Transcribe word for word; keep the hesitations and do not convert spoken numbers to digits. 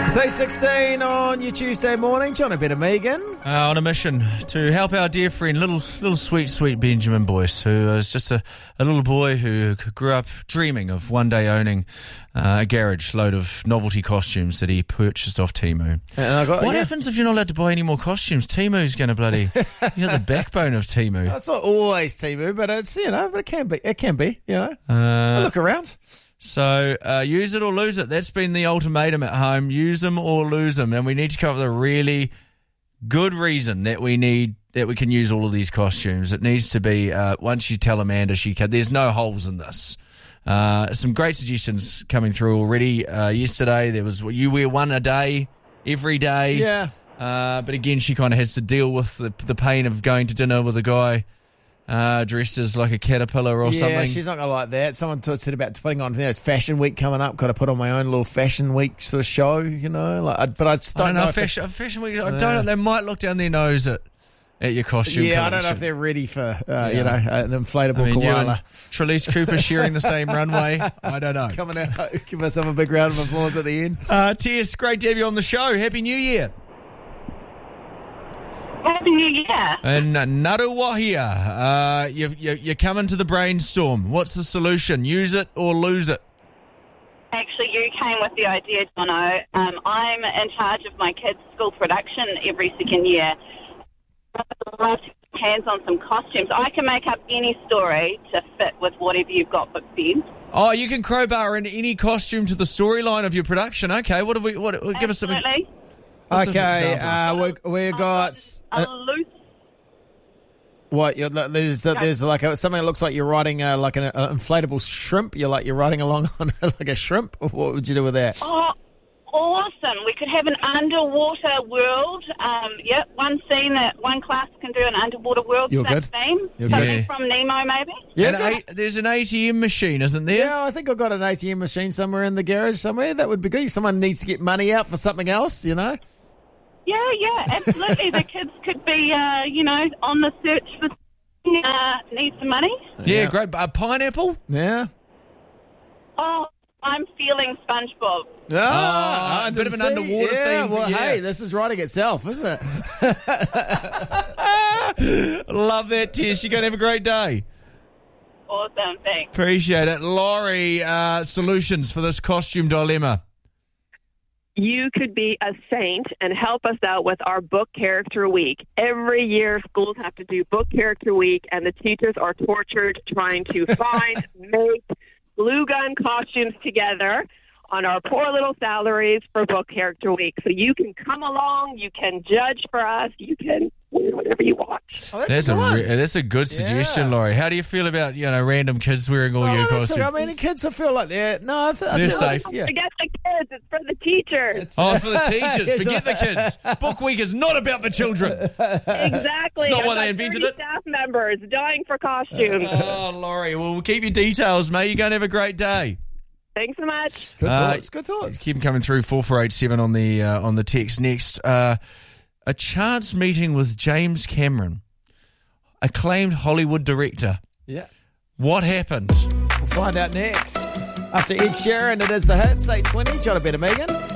It's eight sixteen on your Tuesday morning. John, a bit of Megan. Uh, on a mission to help our dear friend, little little sweet, sweet Benjamin Boyce, who is just a, a little boy who grew up dreaming of one day owning uh, a garage load of novelty costumes that he purchased off Temu. And I got, what yeah. happens if you're not allowed to buy any more costumes? Temu's going to bloody... You're the backbone of Temu. It's not always Temu, but it's, you know, but it can be. It can be, you know. Uh, Look around. So uh, use it or lose it. That's been the ultimatum at home. Use them or lose them. And we need to come up with a really good reason that we need that we can use all of these costumes. It needs to be, uh, once you tell Amanda she can, there's no holes in this. Uh, some great suggestions coming through already. Uh, yesterday there was, you wear one a day, every day. Yeah. Uh, but again, she kind of has to deal with the, the pain of going to dinner with a guy Uh, dressed as like a caterpillar or yeah, something. Yeah, she's not going to like that. Someone t- said about putting on, you know, it's Fashion Week coming up. Got to put on my own little Fashion Week sort of show, you know. Like, I, but I just don't, I don't know. know fashion, it, fashion Week, I don't know. They might look down their nose at, at your costume Yeah, collection. I don't know if they're ready for, uh, Yeah. you know, an inflatable I mean, you and koala. Trelise Cooper sharing the same runway. I don't know. Coming out, give us a big round of applause at the end. Uh, Tess, great to have you on the show. Happy New Year. Happy New Year. And uh, Naru Wahia, uh, you, you, you're coming to the brainstorm. What's the solution? Use it or lose it? Actually, you came with the idea, Jono. Um, I'm in charge of my kids' school production every second year. I'd love to get hands on some costumes. I can make up any story to fit with whatever you've got booked in. Oh, you can crowbar in any costume to the storyline of your production. Okay, what have we? What? Give us some. Absolutely. What's some Okay, examples? uh, we we got A uh, loose... what? You're, there's uh, there's like a, something that looks like you're riding uh, like an uh, inflatable shrimp. You're like you're riding along on like a shrimp. What would you do with that? Oh, awesome. We could have an underwater world. Um, yep, one scene that one class can do an underwater world. You're that good. theme. You're Something good. from Nemo, maybe? Yeah, And good. a, there's an A T M machine, isn't there? Yeah, I think I've got an A T M machine somewhere in the garage somewhere. That would be good. Someone needs to get money out for something else, you know. Yeah, yeah, absolutely. The kids could be, uh, you know, on the search for uh, need some money. Yeah, Yeah. great. A pineapple? Yeah. Oh, I'm feeling SpongeBob. Ah, a under bit of the an sea. underwater yeah, theme, Well, yeah. hey, this is writing itself, isn't it? Love that, Tess. You're going to have a great day. Awesome, thanks. Appreciate it. Laurie, uh, solutions for this costume dilemma. You could be a saint and help us out with our book character week. Every year, schools have to do book character week, and the teachers are tortured trying to find, make glue gun costumes together on our poor little salaries for book character week. So you can come along, you can judge for us, you can wear whatever you want. Oh, that's, That's a a good one. re- that's a good suggestion, Yeah. Laurie. How do you feel about, you know, random kids wearing all Oh, your that's costumes? all right. I mean, the kids, I feel like they're no, I th- I They're feel safe. Like, yeah. Forget the kids, it's for the teachers. Oh, for the teachers. It's Forget the kids. Book week is not about the children. Exactly. It's not I've why got they invented thirty it. staff members dying for costumes. Oh, Laurie, well, we'll keep your details, mate. You're going to have a great day. Thanks so much. Good Uh, thoughts. Good thoughts. Keep them coming through, four four eight seven on the, uh, on the text. Next, uh, a chance meeting with James Cameron, acclaimed Hollywood director. Yeah. What happened? We'll find out next. After Ed Sheeran, it is the hits, eight twenty. John, a bit of Megan.